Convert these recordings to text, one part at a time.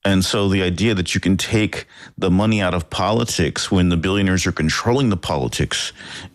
And so the idea that you can take the money out of politics when the billionaires are controlling the politics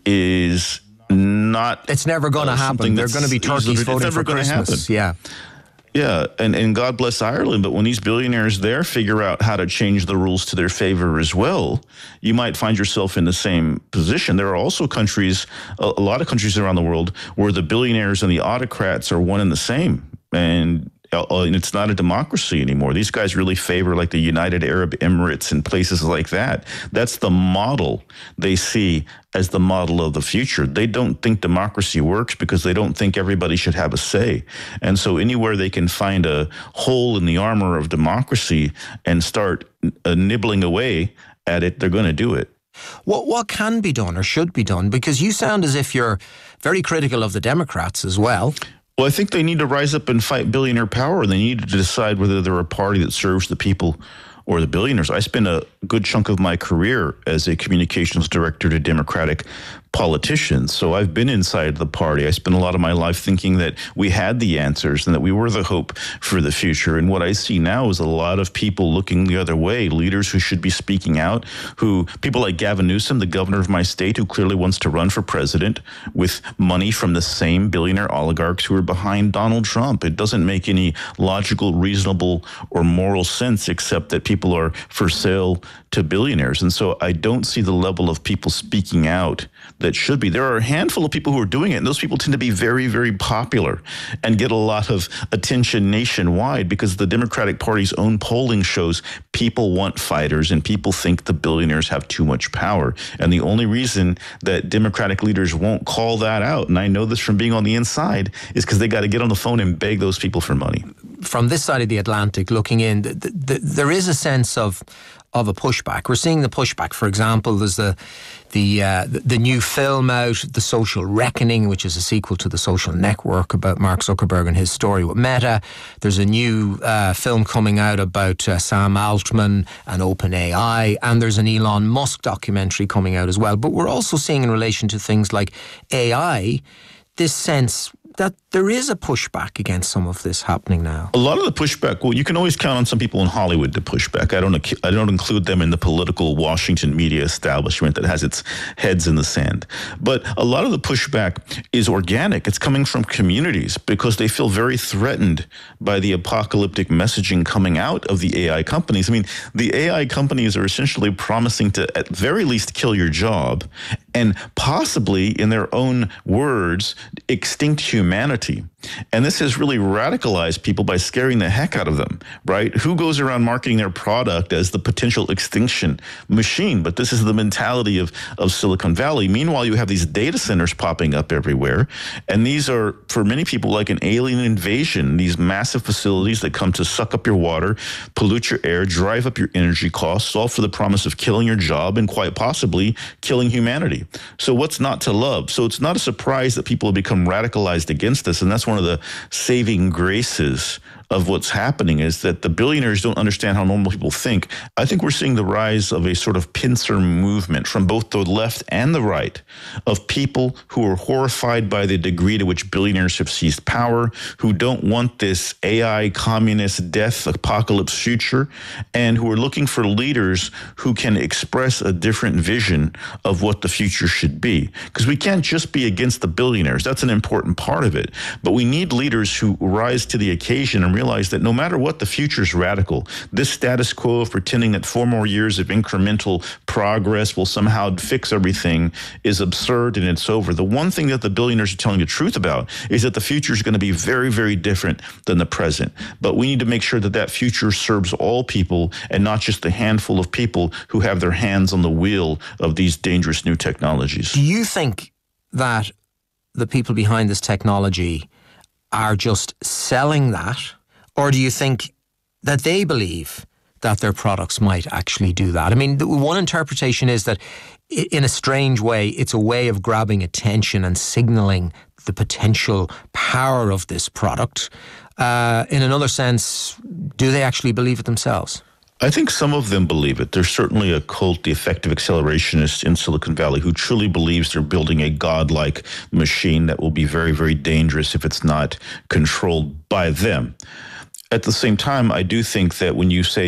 is not... It's never going to happen. They're going to be turkeys voting for Christmas. Yeah. Yeah, and God bless Ireland, but when these billionaires there figure out how to change the rules to their favor as well, you might find yourself in the same position. There are also countries, a lot of countries around the world, where the billionaires and the autocrats are one and the same. And it's not a democracy anymore. These guys really favor like the United Arab Emirates and places like that. That's the model they see as the model of the future. They don't think democracy works because they don't think everybody should have a say. And so anywhere they can find a hole in the armor of democracy and start nibbling away at it, they're going to do it. What can be done or should be done? Because you sound as if you're very critical of the Democrats as well. Well, I think they need to rise up and fight billionaire power. They need to decide whether they're a party that serves the people or the billionaires. I spent a good chunk of my career as a communications director to Democratic politicians. So I've been inside the party. I spent a lot of my life thinking that we had the answers and that we were the hope for the future. And what I see now is a lot of people looking the other way, leaders who should be speaking out, people like Gavin Newsom, the governor of my state, who clearly wants to run for president with money from the same billionaire oligarchs who are behind Donald Trump. It doesn't make any logical, reasonable, or moral sense except that people are for sale to billionaires. And so I don't see the level of people speaking out that should be. There are a handful of people who are doing it, and those people tend to be very, very popular and get a lot of attention nationwide because the Democratic Party's own polling shows people want fighters and people think the billionaires have too much power. And the only reason that Democratic leaders won't call that out, and I know this from being on the inside, is because they got to get on the phone and beg those people for money. From this side of the Atlantic looking in, there is a sense of a pushback. We're seeing the pushback. For example, there's the new film out, The Social Reckoning, which is a sequel to The Social Network about Mark Zuckerberg and his story with Meta. There's a new film coming out about Sam Altman and OpenAI, and there's an Elon Musk documentary coming out as well. But we're also seeing in relation to things like AI, this sense that there is a pushback against some of this happening now. A lot of the pushback, well, you can always count on some people in Hollywood to push back. I don't include them in the political Washington media establishment that has its heads in the sand. But a lot of the pushback is organic. It's coming from communities because they feel very threatened by the apocalyptic messaging coming out of the AI companies. I mean, the AI companies are essentially promising to, at very least, kill your job and possibly, in their own words, extinct humanity. And this has really radicalized people by scaring the heck out of them, right? Who goes around marketing their product as the potential extinction machine? But this is the mentality of Silicon Valley. Meanwhile, you have these data centers popping up everywhere. And these are, for many people, like an alien invasion, these massive facilities that come to suck up your water, pollute your air, drive up your energy costs, all for the promise of killing your job and quite possibly killing humanity. So what's not to love? So it's not a surprise that people have become radicalized against this. And that's one of the saving graces of what's happening is that the billionaires don't understand how normal people think. I think we're seeing the rise of a sort of pincer movement from both the left and the right of people who are horrified by the degree to which billionaires have seized power, who don't want this AI communist death apocalypse future, and who are looking for leaders who can express a different vision of what the future should be. Because we can't just be against the billionaires. That's an important part of it. But we need leaders who rise to the occasion and realize that no matter what, the future's radical. This status quo of pretending that 4 more years of incremental progress will somehow fix everything is absurd and it's over. The one thing that the billionaires are telling the truth about is that the future is going to be very, very different than the present. But we need to make sure that that future serves all people and not just the handful of people who have their hands on the wheel of these dangerous new technologies. Do you think that the people behind this technology are just selling that? Or do you think that they believe that their products might actually do that? I mean, the one interpretation is that in a strange way, it's a way of grabbing attention and signaling the potential power of this product. In another sense, do they actually believe it themselves? I think some of them believe it. There's certainly a cult, the effective accelerationist in Silicon Valley, who truly believes they're building a godlike machine that will be very, very dangerous if it's not controlled by them. At the same time, I do think that when you say